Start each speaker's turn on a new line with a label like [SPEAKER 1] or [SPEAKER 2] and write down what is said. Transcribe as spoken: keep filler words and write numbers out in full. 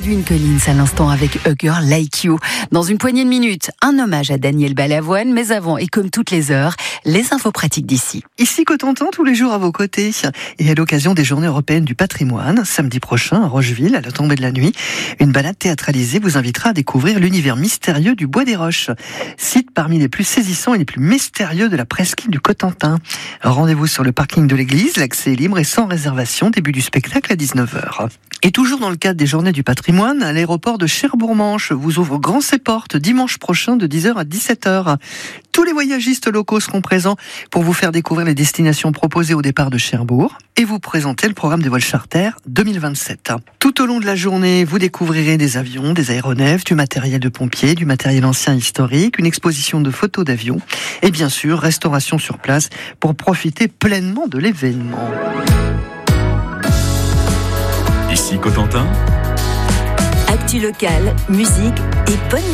[SPEAKER 1] Edwin Collins à l'instant avec A Girl Like You. Dans une poignée de minutes, un hommage à Daniel Balavoine, mais avant et comme toutes les heures, les infos pratiques d'ici.
[SPEAKER 2] Ici Cotentin, tous les jours à vos côtés. Et à l'occasion des Journées européennes du patrimoine, samedi prochain à Rocheville, à la tombée de la nuit, une balade théâtralisée vous invitera à découvrir l'univers mystérieux du Bois des Roches, site parmi les plus saisissants et les plus mystérieux de la presqu'île du Cotentin. Rendez-vous sur le parking de l'église, l'accès est libre et sans réservation, début du spectacle à dix-neuf heures. Et toujours dans le cadre des Journées du patrimoine, l'aéroport de Cherbourg-Manche vous ouvre grand ses portes dimanche prochain de dix heures à dix-sept heures. Tous les voyagistes locaux seront présents pour vous faire découvrir les destinations proposées au départ de Cherbourg et vous présenter le programme des vols charter deux mille vingt-sept. Tout au long de la journée, vous découvrirez des avions, des aéronefs, du matériel de pompiers, du matériel ancien historique, une exposition de photos d'avions et bien sûr, restauration sur place pour profiter pleinement de l'événement.
[SPEAKER 3] Ici Cotentin.
[SPEAKER 4] Actu locale, musique et bonne